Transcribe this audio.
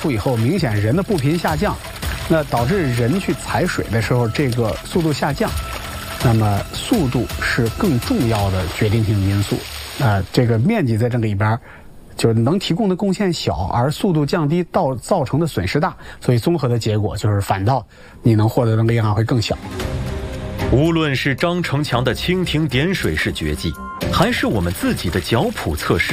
土以后，明显人的步频下降，那导致人去踩水的时候，这个速度下降。那么速度是更重要的决定性因素。这个面积在这里边，就是能提供的贡献小，而速度降低造成的损失大，所以综合的结果就是反倒你能获得的力量会更小。 无论是张成强的蜻蜓点水式绝技，还是我们自己的脚蹼测试。